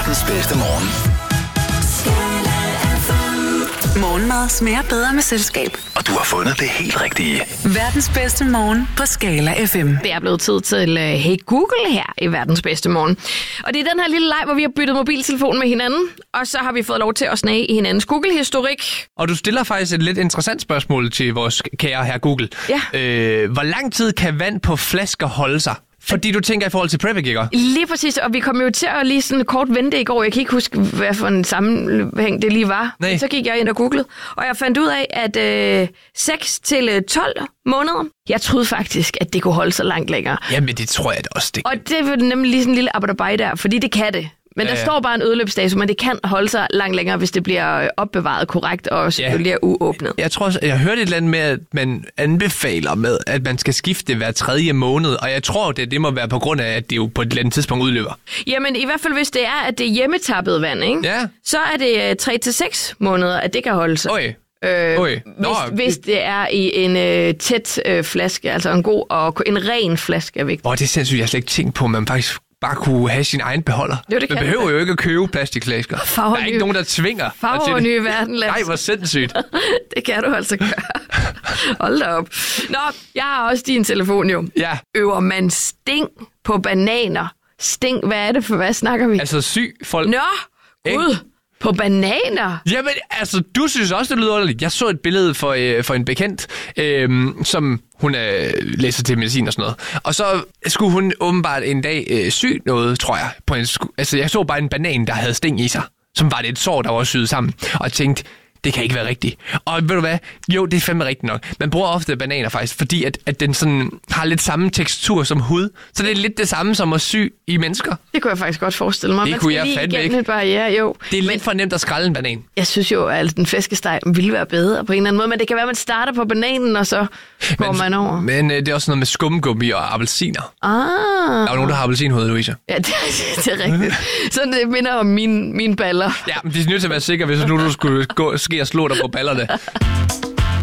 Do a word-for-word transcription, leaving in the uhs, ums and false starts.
Verdens bedste morgen. Morgenmad smager bedre med selskab. Og du har fundet det helt rigtige. Verdens bedste morgen på Skala F M. Det er blevet tid til uh, Hey Google her i Verdens bedste morgen. Og det er den her lille leg, hvor vi har byttet mobiltelefon med hinanden. Og så har vi fået lov til at snage i hinandens Google-historik. Og du stiller faktisk et lidt interessant spørgsmål til vores kære her Google. Ja. Øh, hvor lang tid kan vand på flasker holde sig? Fordi du tænker i forhold til prepping, ikke? Lige præcis, og vi kom jo til at lige sådan kort vente i går. Jeg kan ikke huske, hvad for en sammenhæng det lige var. Nej. Så gik jeg ind og googlede, og jeg fandt ud af, at øh, seks til tolv måneder, jeg troede faktisk, at det kunne holde sig langt længere. Jamen, det tror jeg da også, det. Og det var nemlig lige sådan en lille abadabaj der, fordi det kan det. Men Ja, der ja. står bare en udløbsdato, men det kan holde sig langt længere, hvis det bliver opbevaret korrekt og selvfølgelig er uåbnet. Jeg tror også, jeg hørte et eller andet med, at man anbefaler med, at man skal skifte hver tredje måned. Og jeg tror, det, det må være på grund af, at det jo på et eller andet tidspunkt udløber. Jamen i hvert fald, hvis det er, at det er hjemmetappet vand, ikke? Ja. Så er det tre til seks måneder, at det kan holde sig. Okay. Øh, Okay. Nå, hvis, hvis det er i en øh, tæt øh, flaske, altså en god og en ren flaske er vigtigt. Åh, det er sindssygt, jeg har slet ikke tænkt på, at man faktisk bare kunne have sin egen beholder. Jo, det kan man behøver det. jo ikke at købe plastikflasker. Farver Der er ikke nye- nogen, der tvinger. dig Farver til og det. nye verden, Lasse. Nej, hvor sindssygt. Det kan du altså gøre. Hold da op. Nå, jeg har også din telefon jo. Ja, Øver man sting på bananer? Sting, hvad er det for, hvad snakker vi? altså syg folk. Nå, gud, på bananer? Jamen, altså, du synes også, det lyder underligt. Jeg så et billede for, øh, for en bekendt, øh, som hun øh, læser til medicin og sådan noget. Og så skulle hun åbenbart en dag øh, sy noget, tror jeg. På en sku- altså, jeg så bare en banan, der havde sting i sig, som var det et sår, der var syet sammen. Og jeg tænkte, det kan ikke være rigtigt. Og ved du hvad? Jo, det er fandme rigtigt nok. Man bruger ofte bananer faktisk, fordi at, at den sådan har lidt samme tekstur som hud. Så det er lidt det samme som at sy i mennesker. Det kunne jeg faktisk godt forestille mig. Det Man kunne skal jeg lige fandme igennem ikke. et barriere, jo. Det er lidt for nemt at skrælle en banan. Jeg synes jo, at den flæskesteg ville være bedre på en eller anden måde, men det kan være, at man starter på bananen, og så går Men- man over. Men øh, det er også noget med skumgummi og appelsiner. Ah. Der er jo nogen, der har appelsinhoved, Louise. Ja, det, det er rigtigt. Så det minder om mine, mine baller. Ja, men de er nødt til at være sikre, hvis nu du skulle gå, ske og slå dig på ballerne.